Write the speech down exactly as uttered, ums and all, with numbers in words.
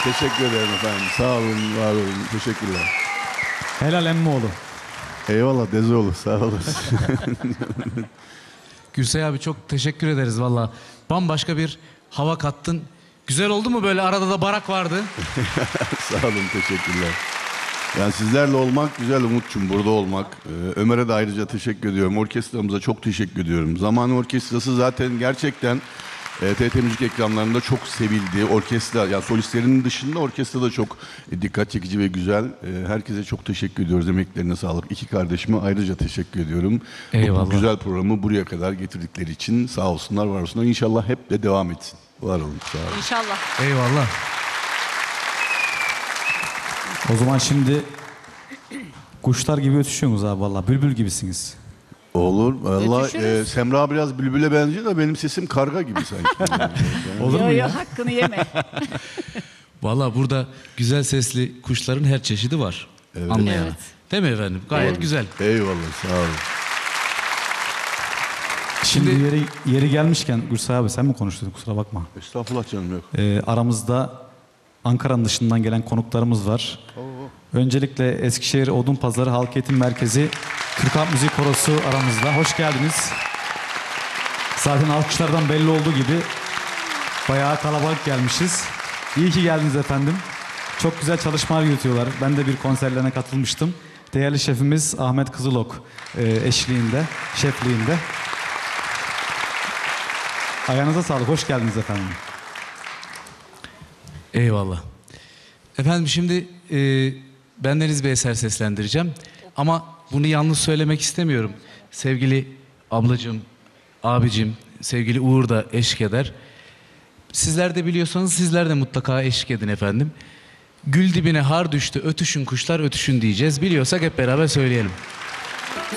Teşekkür ederim efendim. Sağ olun, var olun. Teşekkürler. Helal Emmoğlu. Eyvallah Dezoğlu, sağ olasın. Gürsey abi çok teşekkür ederiz valla. Bambaşka bir hava kattın. Güzel oldu mu böyle, arada da barak vardı. Sağ olun, teşekkürler. Yani sizlerle olmak güzel Umut'cum, burada olmak. Ee, Ömer'e de ayrıca teşekkür ediyorum. Orkestramıza çok teşekkür ediyorum. Zaman Orkestrası zaten gerçekten e, T R T Müzik ekranlarında çok sevildi. Orkestra, yani solistlerin dışında orkestra da çok e, dikkat çekici ve güzel. E, herkese çok teşekkür ediyoruz. Emeklerine sağlık. İki kardeşime ayrıca teşekkür ediyorum. Eyvallah. Bu, bu güzel programı buraya kadar getirdikleri için sağ olsunlar, var olsunlar. İnşallah hep de devam etsin. Var olun, sağ olun. İnşallah. Eyvallah. O zaman şimdi kuşlar gibi ötüşüyorsunuz abi valla. Bülbül gibisiniz. Olur. Valla Ötüşürüz. e, Semra biraz bülbüle benziyor da benim sesim karga gibi sanki. Olur Yo mu yo, ya? hakkını yeme. Valla burada güzel sesli kuşların her çeşidi var. Anlayana. Evet. Değil mi efendim? Gayet güzel. Eyvallah, sağ olun. Şimdi, Şimdi- yeri, yeri gelmişken Gürsay abi sen mi konuştun, kusura bakma. Estağfurullah canım, yok. Ee, aramızda Ankara'nın dışından gelen konuklarımız var. Öncelikle Eskişehir Odunpazarı Halk Eğitim Merkezi Kırkap Müzik Korosu aramızda. Hoş geldiniz. Zaten alkışlardan belli olduğu gibi bayağı kalabalık gelmişiz. İyi ki geldiniz efendim. Çok güzel çalışmalar yürütüyorlar. Ben de bir konserlerine katılmıştım. Değerli şefimiz Ahmet Kızılok e, eşliğinde, şefliğinde. Ayağınıza sağlık. Hoş geldiniz efendim. Eyvallah. Efendim şimdi e, bendeniz bir eser seslendireceğim. Ama bunu yalnız söylemek istemiyorum. Sevgili ablacığım, abicim, sevgili Uğur da eşlik eder. Sizler de biliyorsanız sizler de mutlaka eşlik edin efendim. Gül dibine har düştü, ötüşün kuşlar ötüşün diyeceğiz. Biliyorsak hep beraber söyleyelim.